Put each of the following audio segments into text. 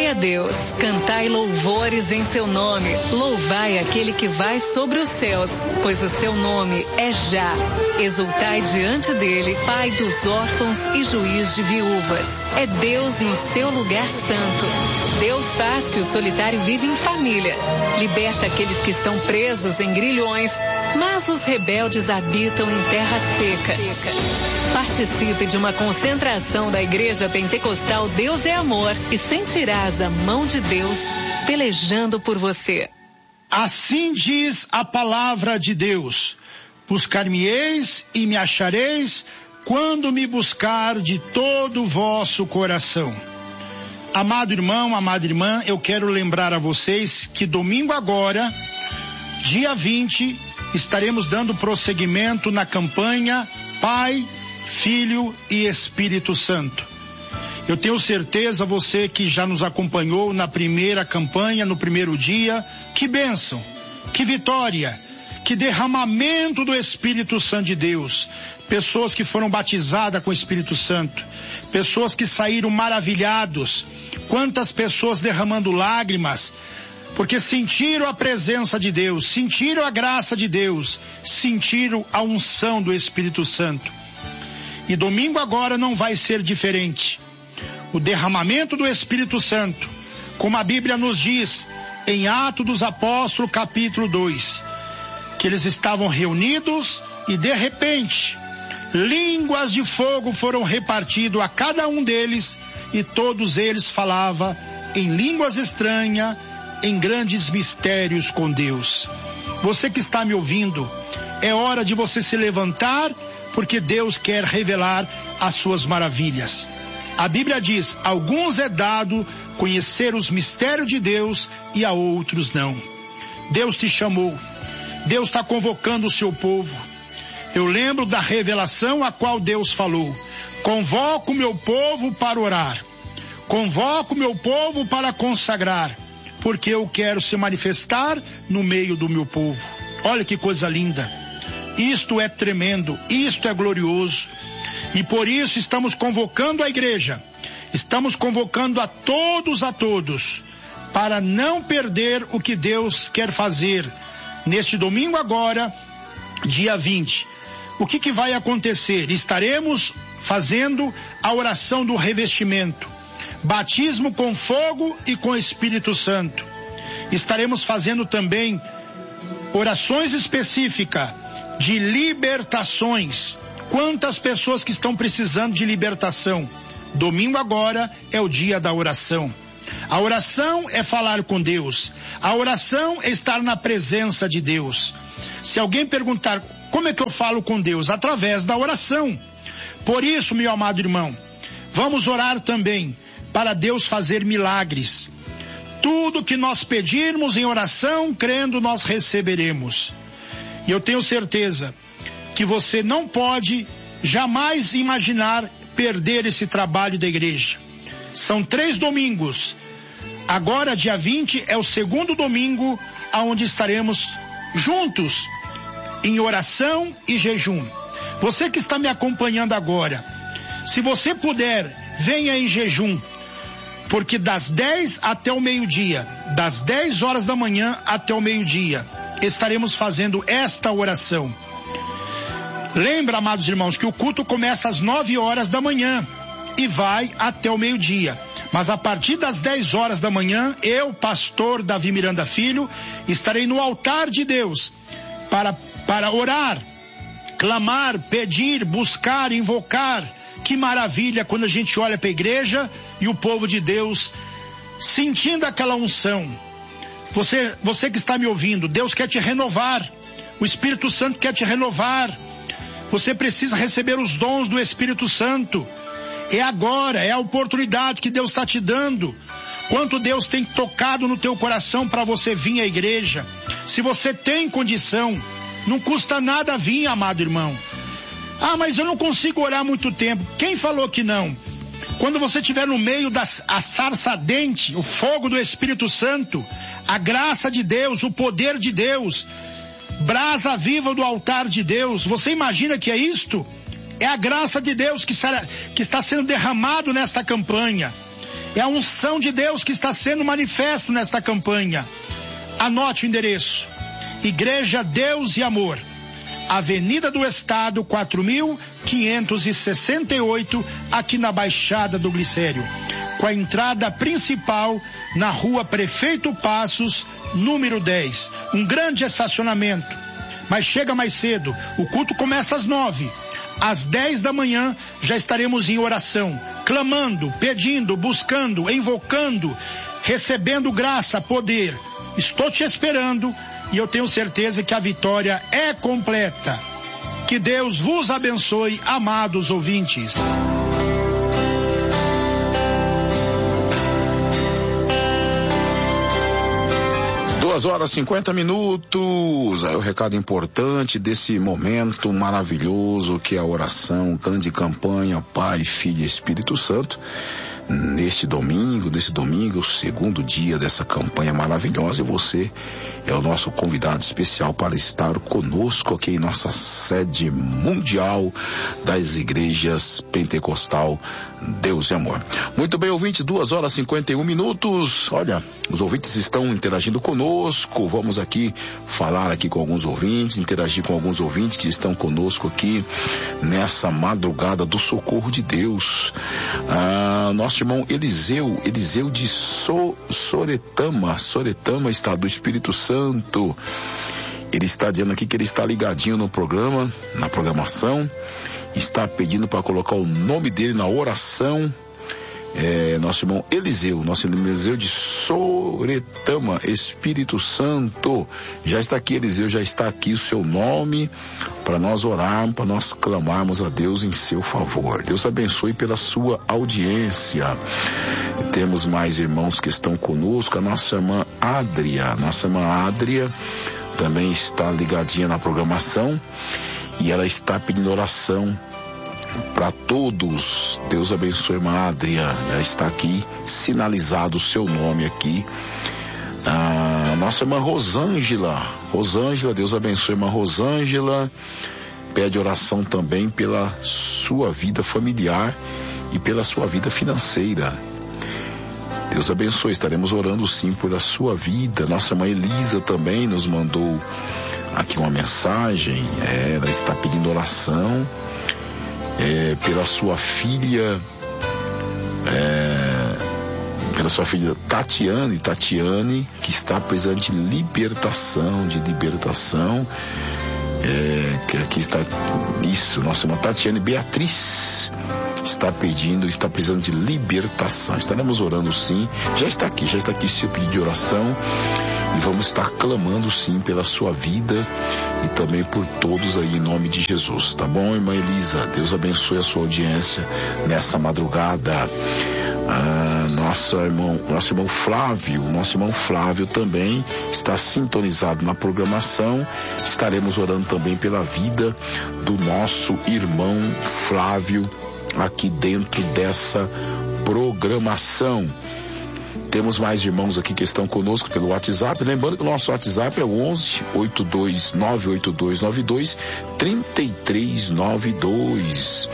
Louvai a Deus, cantai louvores em seu nome, louvai aquele que vai sobre os céus, pois o seu nome é Já. Exultai diante dele, Pai dos órfãos e juiz de viúvas. É Deus no seu lugar santo. Deus faz que o solitário vive em família, liberta aqueles que estão presos em grilhões, mas os rebeldes habitam em terra seca. Participe de uma concentração da Igreja Pentecostal Deus é Amor e sentirás a mão de Deus pelejando por você. Assim diz a palavra de Deus: buscar-me-eis e me achareis quando me buscar de todo o vosso coração. Amado irmão, amada irmã, eu quero lembrar a vocês que domingo agora, dia 20, estaremos dando prosseguimento na campanha Pai, Filho e Espírito Santo. Eu tenho certeza, você que já nos acompanhou na primeira campanha, no primeiro dia, que bênção, que vitória, que derramamento do Espírito Santo de Deus. Pessoas que foram batizadas com o Espírito Santo, pessoas que saíram maravilhados, quantas pessoas derramando lágrimas, porque sentiram a presença de Deus, sentiram a graça de Deus, sentiram a unção do Espírito Santo. E domingo agora não vai ser diferente. O derramamento do Espírito Santo, como a Bíblia nos diz, em Atos dos Apóstolos, capítulo 2, que eles estavam reunidos e de repente, línguas de fogo foram repartidas a cada um deles e todos eles falavam em línguas estranhas, em grandes mistérios com Deus. Você que está me ouvindo, é hora de você se levantar, porque Deus quer revelar as suas maravilhas. A Bíblia diz: alguns é dado conhecer os mistérios de Deus e a outros não. Deus te chamou, Deus está convocando o seu povo. Eu lembro da revelação a qual Deus falou: convoco o meu povo para orar, convoco o meu povo para consagrar, porque eu quero se manifestar no meio do meu povo. Olha que coisa linda. Isto é tremendo, isto é glorioso. E por isso estamos convocando a igreja, estamos convocando a todos, para não perder o que Deus quer fazer neste domingo agora, dia 20. O que vai acontecer? Estaremos fazendo a oração do revestimento, batismo com fogo e com Espírito Santo. Estaremos fazendo também orações específicas de libertações. Quantas pessoas que estão precisando de libertação? Domingo agora é o dia da oração. A oração é falar com Deus. A oração é estar na presença de Deus. Se alguém perguntar, como é que eu falo com Deus? Através da oração. Por isso, meu amado irmão, vamos orar também para Deus fazer milagres. Tudo que nós pedirmos em oração, crendo, nós receberemos. E eu tenho certeza que você não pode jamais imaginar perder esse trabalho da igreja. São 3 domingos. Agora, dia 20, é o segundo domingo onde estaremos juntos em oração e jejum. Você que está me acompanhando agora, se você puder, venha em jejum, porque das 10 até o meio-dia, das 10 horas da manhã até o meio-dia, estaremos fazendo esta oração. Lembra, amados irmãos, que o culto começa às 9 horas da manhã e vai até o meio-dia. Mas a partir das 10 horas da manhã, eu, pastor Davi Miranda Filho, estarei no altar de Deus para orar, clamar, pedir, buscar, invocar. Que maravilha quando a gente olha para a igreja e o povo de Deus sentindo aquela unção. Você que está me ouvindo, Deus quer te renovar, o Espírito Santo quer te renovar. Você precisa receber os dons do Espírito Santo. É agora, é a oportunidade que Deus está te dando. Quanto Deus tem tocado no teu coração para você vir à igreja. Se você tem condição, não custa nada vir, amado irmão. Ah, mas eu não consigo orar muito tempo. Quem falou que não? Quando você estiver no meio da sarça ardente, o fogo do Espírito Santo, a graça de Deus, o poder de Deus, brasa viva do altar de Deus, você imagina que é isto? É a graça de Deus que está sendo derramado nesta campanha. É a unção de Deus que está sendo manifesto nesta campanha. Anote o endereço: Igreja Deus e Amor, Avenida do Estado 4568, aqui na Baixada do Glicério, com a entrada principal na Rua Prefeito Passos, número 10. Um grande estacionamento, mas chega mais cedo. O culto começa às 9. Às 10 da manhã já estaremos em oração, clamando, pedindo, buscando, invocando, recebendo graça, poder. Estou te esperando e eu tenho certeza que a vitória é completa. Que Deus vos abençoe, amados ouvintes. 2h50. Aí o recado importante desse momento maravilhoso que é a oração, grande campanha, Pai, Filho e Espírito Santo. Nesse domingo, o segundo dia dessa campanha maravilhosa, e você é o nosso convidado especial para estar conosco aqui em nossa sede mundial das igrejas pentecostal Deus e Amor. Muito bem, ouvintes, 2h51. Olha, os ouvintes estão interagindo conosco. Vamos aqui falar aqui com alguns ouvintes, interagir com alguns ouvintes que estão conosco aqui nessa madrugada do socorro de Deus. Nosso irmão Eliseu de Soretama, estado do Espírito Santo. Ele está dizendo aqui que ele está ligadinho no programa, na programação, está pedindo para colocar o nome dele na oração. Nosso irmão Eliseu de Soretama, Espírito Santo. Já está aqui, Eliseu, já está aqui o seu nome para nós orarmos, para nós clamarmos a Deus em seu favor. Deus abençoe pela sua audiência. E temos mais irmãos que estão conosco. A nossa irmã Adria também está ligadinha na programação e ela está pedindo oração para todos. Deus abençoe, irmã Adria. Já está aqui sinalizado o seu nome aqui. Nossa irmã Rosângela, Deus abençoe, irmã Rosângela. Pede oração também pela sua vida familiar e pela sua vida financeira. Deus abençoe, estaremos orando sim por a sua vida. Nossa irmã Elisa também nos mandou aqui uma mensagem. Ela está pedindo oração pela sua filha, Tatiane, que está precisando de libertação, que aqui está isso. Nossa irmã Tatiane Beatriz está precisando de libertação. Estaremos orando sim. Já está aqui seu pedido de oração, e vamos estar clamando sim pela sua vida e também por todos aí em nome de Jesus, tá bom, irmã Elisa? Deus abençoe a sua audiência nessa madrugada. Nosso irmão Flávio também está sintonizado na programação. Estaremos orando também pela vida do nosso irmão Flávio aqui dentro dessa programação. Temos mais irmãos aqui que estão conosco pelo WhatsApp. Lembrando que o nosso WhatsApp é o 11-98292-3392.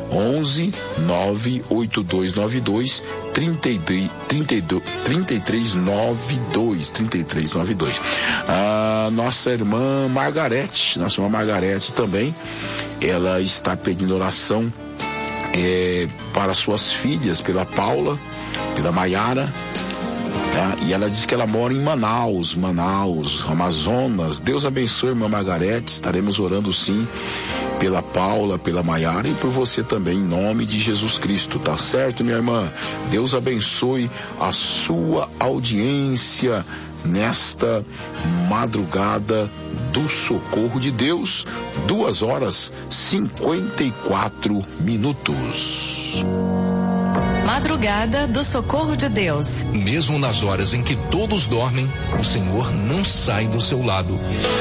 11-98292-3392. Nossa irmã Margarete também, ela está pedindo oração para suas filhas, pela Paula, pela Maiara, tá? E ela diz que ela mora em Manaus, Amazonas. Deus abençoe, irmã Margarete. Estaremos orando sim pela Paula, pela Maiara e por você também, em nome de Jesus Cristo, tá certo, minha irmã? Deus abençoe a sua audiência nesta madrugada do socorro de Deus. 2h54. Madrugada do socorro de Deus. Mesmo nas horas em que todos dormem, o Senhor não sai do seu lado.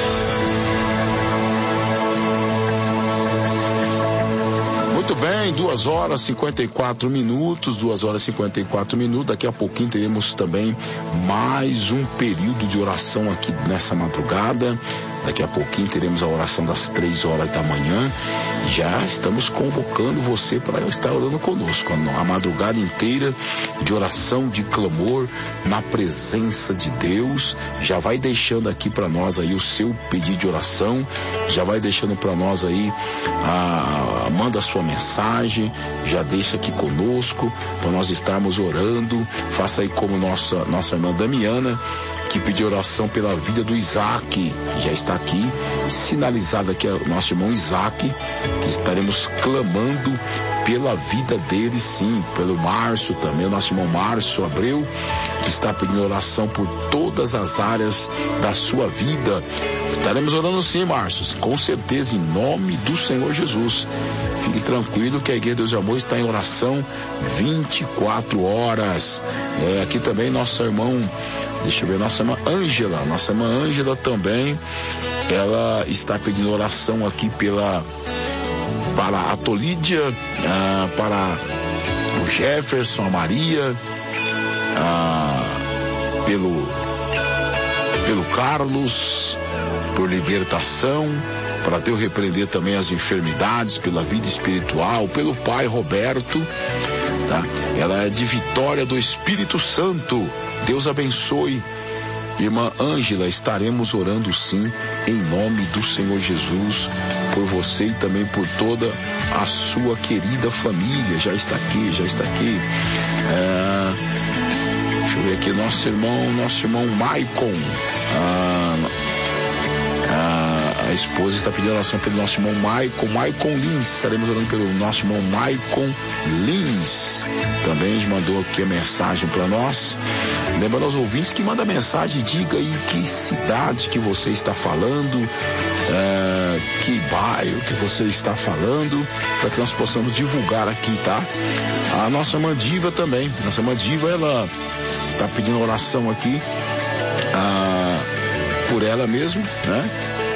Muito bem, 2h54. 2h54. Daqui a pouquinho teremos também mais um período de oração aqui nessa madrugada. Daqui a pouquinho teremos a oração das 3 horas da manhã. Já estamos convocando você para estar orando conosco. A madrugada inteira de oração, de clamor, na presença de Deus. Já vai deixando aqui para nós aí o seu pedido de oração. Já vai deixando para nós aí, manda a sua mensagem. Já deixa aqui conosco para nós estarmos orando. Faça aí como nossa irmã Damiana, que pediu oração pela vida do Isaac. Já está aqui sinalizado aqui o nosso irmão Isaac, que estaremos clamando pela vida dele, sim, pelo Márcio também, o nosso irmão Márcio Abreu, que está pedindo oração por todas as áreas da sua vida. Estaremos orando sim, Márcio, com certeza, em nome do Senhor Jesus. Fique tranquilo que a Igreja Deus e Amor está em oração 24 horas. Aqui também nossa irmã Ângela. Nossa irmã Ângela também, ela está pedindo oração aqui para a Tolídia, para o Jefferson, a Maria, pelo Carlos, por libertação, para Deus repreender também as enfermidades, pela vida espiritual, pelo pai Roberto, tá? Ela é de Vitória do Espírito Santo. Deus abençoe. Irmã Ângela, estaremos orando sim, em nome do Senhor Jesus, por você e também por toda a sua querida família. Já está aqui. Deixa eu ver aqui, nosso irmão Maicon. A esposa está pedindo oração pelo nosso irmão Maicon Lins. Estaremos orando pelo nosso irmão Maicon Lins. Também mandou aqui a mensagem para nós. Lembrando aos ouvintes que manda mensagem, diga aí que cidade que você está falando, que bairro que você está falando, para que nós possamos divulgar aqui, tá? A nossa irmã Diva também. Nossa irmã Diva, ela está pedindo oração aqui, por ela mesmo, né?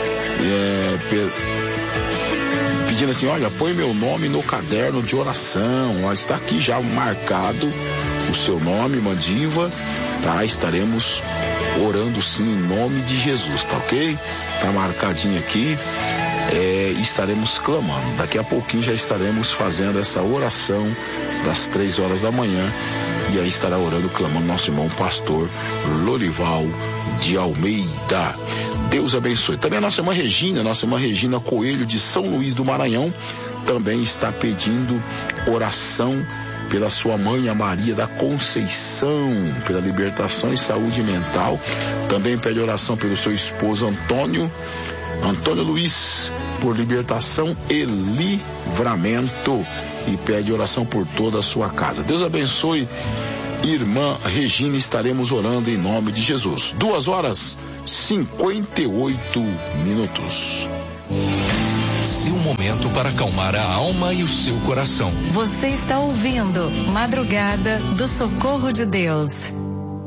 Pedindo assim, olha, põe meu nome no caderno de oração. Ó, está aqui já marcado o seu nome, Mandiva, tá? Estaremos orando sim em nome de Jesus, tá ok? Tá marcadinho aqui. Estaremos clamando. Daqui a pouquinho já estaremos fazendo essa oração das 3 horas da manhã. E aí estará orando, clamando nosso irmão pastor Lorival de Almeida. Deus abençoe. Também a nossa irmã Regina Coelho de São Luís do Maranhão, também está pedindo oração pela sua mãe, a Maria da Conceição, pela libertação e saúde mental. Também pede oração pelo seu esposo Antônio Luiz, por libertação e livramento, e pede oração por toda a sua casa. Deus abençoe, irmã Regina. Estaremos orando em nome de Jesus. 2h58. Seu momento para acalmar a alma e o seu coração. Você está ouvindo Madrugada do Socorro de Deus.